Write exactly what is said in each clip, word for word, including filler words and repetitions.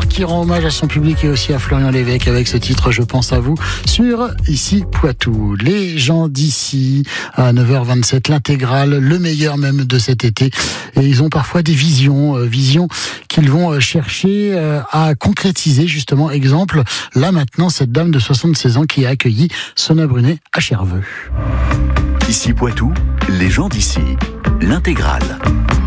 Noir qui rend hommage à son public et aussi à Florian Lévesque avec ce titre Je pense à vous sur Ici Poitou. Les gens d'ici à neuf heures vingt-sept, l'intégrale, le meilleur même de cet été. Et ils ont parfois des visions, euh, visions qu'ils vont chercher euh, à concrétiser justement. Exemple, là maintenant, cette dame de soixante-seize ans qui a accueilli Sona Brunet à Cherveux. Ici Poitou, les gens d'ici, l'intégrale.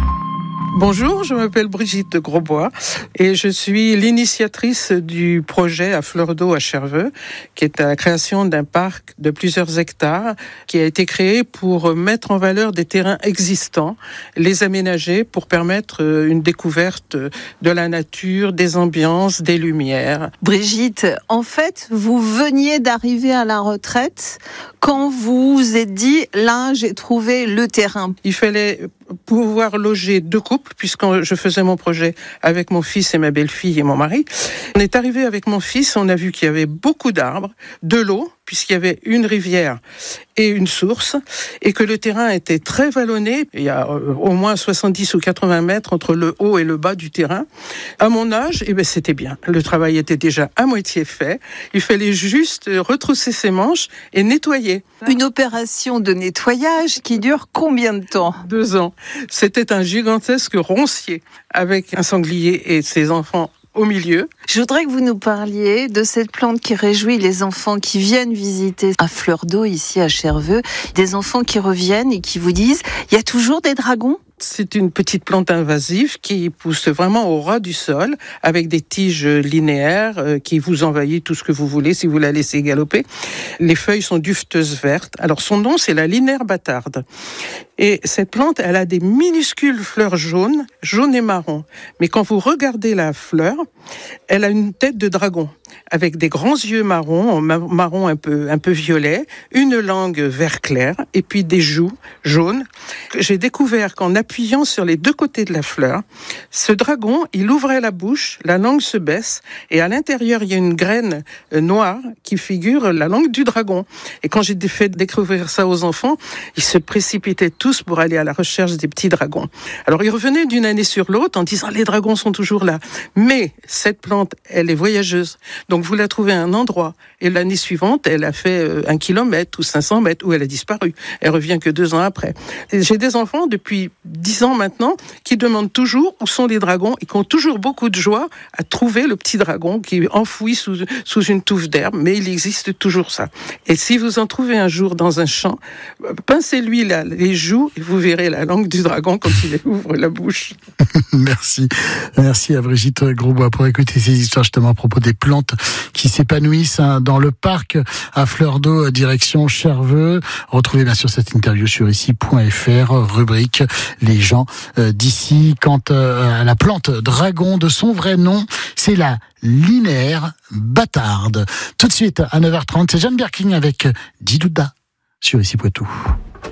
Bonjour, je m'appelle Brigitte de Grosbois et je suis l'initiatrice du projet à Fleur d'Eau à Cherveux, qui est la création d'un parc de plusieurs hectares qui a été créé pour mettre en valeur des terrains existants, les aménager pour permettre une découverte de la nature, des ambiances, des lumières. Brigitte, en fait, vous veniez d'arriver à la retraite quand vous vous êtes dit, là, j'ai trouvé le terrain. Il fallait pouvoir loger deux couples, puisque je faisais mon projet avec mon fils et ma belle-fille et mon mari. On est arrivé avec mon fils, on a vu qu'il y avait beaucoup d'arbres, de l'eau, puisqu'il y avait une rivière et une source, et que le terrain était très vallonné. Il y a au moins soixante-dix ou quatre-vingts mètres entre le haut et le bas du terrain. À mon âge, eh ben, c'était bien. Le travail était déjà à moitié fait. Il fallait juste retrousser ses manches et nettoyer. Une opération de nettoyage qui dure combien de temps ? Deux ans. C'était un gigantesque roncier avec un sanglier et ses enfants au milieu. Je voudrais que vous nous parliez de cette plante qui réjouit les enfants qui viennent visiter à Fleur d'Eau, ici à Cherveux. Des enfants qui reviennent et qui vous disent « il y a toujours des dragons ?» C'est une petite plante invasive qui pousse vraiment au ras du sol, avec des tiges linéaires euh, qui vous envahissent tout ce que vous voulez si vous la laissez galoper. Les feuilles sont dufteuses vertes. Alors son nom, c'est la linaire bâtarde. Et cette plante, elle a des minuscules fleurs jaunes, jaunes et marron. Mais quand vous regardez la fleur, elle a une tête de dragon, avec des grands yeux marrons, marron un peu, un peu violet, une langue vert clair, et puis des joues jaunes. J'ai découvert qu'en appuyant sur les deux côtés de la fleur, ce dragon, il ouvrait la bouche, la langue se baisse, et à l'intérieur, il y a une graine noire qui figure la langue du dragon. Et quand j'ai fait découvrir ça aux enfants, ils se précipitaient tous pour aller à la recherche des petits dragons. Alors, ils revenaient d'une année sur l'autre en disant « les dragons sont toujours là ». Mais cette plante, elle est voyageuse. Donc, vous la trouvez à un endroit. Et l'année suivante, elle a fait un kilomètre ou cinq cents mètres où elle a disparu. Elle revient que deux ans après. Et j'ai des enfants depuis dix ans maintenant qui demandent toujours où sont les dragons et qui ont toujours beaucoup de joie à trouver le petit dragon qui est enfoui sous, sous une touffe d'herbe. Mais il existe toujours ça. Et si vous en trouvez un jour dans un champ, pincez-lui là, les joues et vous verrez la langue du dragon quand il ouvre la bouche. Merci. Merci à Brigitte Grosbois pour écouter ces histoires justement à propos des plantes qui s'épanouissent dans le parc à Fleur d'Eau, direction Cherveux. Retrouvez bien sûr cette interview sur ici point f r, rubrique Les gens d'ici. Quant à la plante dragon, de son vrai nom, c'est la linaire bâtarde. Tout de suite à neuf heures trente, c'est Jeanne Birkin avec Didouda sur ici Poitou.